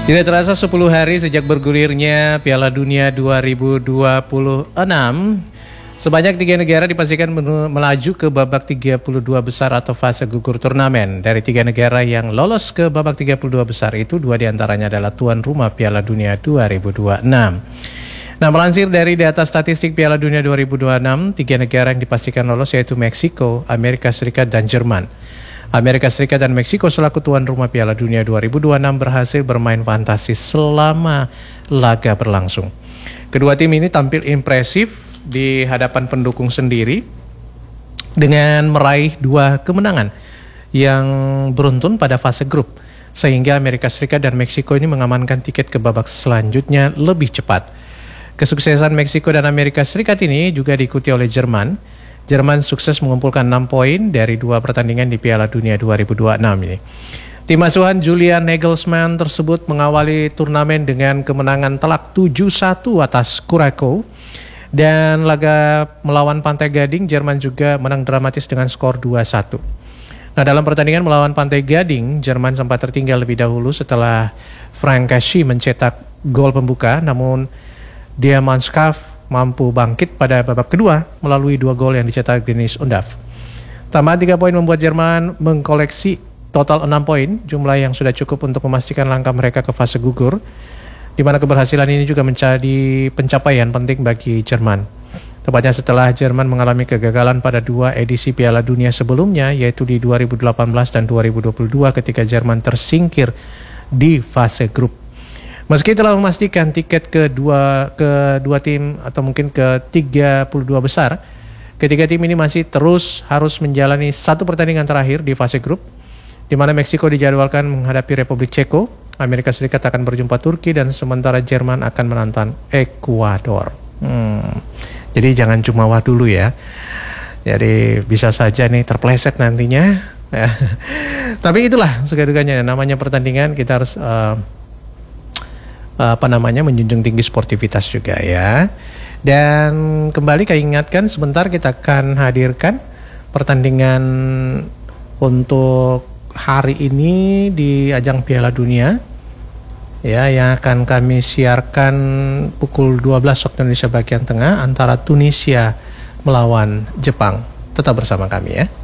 Tidak terasa 10 hari sejak bergulirnya Piala Dunia 2026, sebanyak 3 negara dipastikan melaju ke babak 32 besar atau fase gugur turnamen. Dari 3 negara yang lolos ke babak 32 besar itu, 2 diantaranya adalah tuan rumah Piala Dunia 2026. Nah, melansir dari data statistik Piala Dunia 2026, 3 negara yang dipastikan lolos yaitu Meksiko, Amerika Serikat, dan Jerman. Amerika Serikat dan Meksiko selaku tuan rumah Piala Dunia 2026 berhasil bermain fantastis selama laga berlangsung. Kedua tim ini tampil impresif di hadapan pendukung sendiri dengan meraih 2 kemenangan yang beruntun pada fase grup, sehingga Amerika Serikat dan Meksiko ini mengamankan tiket ke babak selanjutnya lebih cepat. Kesuksesan Meksiko dan Amerika Serikat ini juga diikuti oleh Jerman. Jerman sukses mengumpulkan 6 poin dari 2 pertandingan di Piala Dunia 2026 ini. Tim asuhan Julian Nagelsmann tersebut mengawali turnamen dengan kemenangan telak 7-1 atas Curacao. Dan laga melawan Pantai Gading, Jerman juga menang dramatis dengan skor 2-1. Nah, dalam pertandingan melawan Pantai Gading, Jerman sempat tertinggal lebih dahulu setelah Frank Casey mencetak gol pembuka, namun Diamanskaf mampu bangkit pada babak kedua melalui 2 gol yang dicetak Dennis Undav. Tambahan 3 poin membuat Jerman mengkoleksi total 6 poin, jumlah yang sudah cukup untuk memastikan langkah mereka ke fase gugur, di mana keberhasilan ini juga menjadi pencapaian penting bagi Jerman. Tepatnya setelah Jerman mengalami kegagalan pada 2 edisi Piala Dunia sebelumnya, yaitu di 2018 dan 2022 ketika Jerman tersingkir di fase grup. Meski telah memastikan tiket ke dua tim atau mungkin ke 32 besar, ketiga tim ini masih terus harus menjalani 1 pertandingan terakhir di fase grup, di mana Meksiko dijadwalkan menghadapi Republik Ceko, Amerika Serikat akan berjumpa Turki, dan sementara Jerman akan menantang Ekuador. Jadi jangan cuma wah dulu ya. Jadi bisa saja nih terpleset nantinya. Tapi itulah segala-galanya, namanya pertandingan, kita harus menjunjung tinggi sportivitas juga ya. Dan kembali kami ingatkan, sebentar kita akan hadirkan pertandingan untuk hari ini di ajang Piala Dunia ya, yang akan kami siarkan pukul 12 waktu Indonesia bagian tengah antara Tunisia melawan Jepang. Tetap bersama kami ya.